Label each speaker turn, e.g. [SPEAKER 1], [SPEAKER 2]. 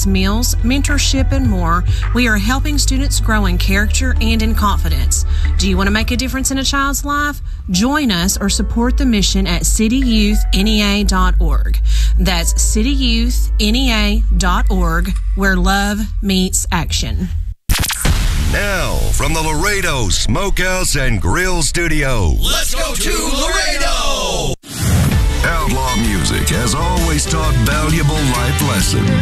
[SPEAKER 1] breakfast meals, mentorship, and more, we are helping students grow in character and in confidence. Do you want to make a difference in a child's life? Join us or support the mission at cityyouth.nea.org. That's cityyouth.nea.org, where love meets action.
[SPEAKER 2] Now, from the Laredo Smokehouse and Grill Studio,
[SPEAKER 3] let's go to Laredo!
[SPEAKER 2] Outlaw music has always taught valuable life lessons.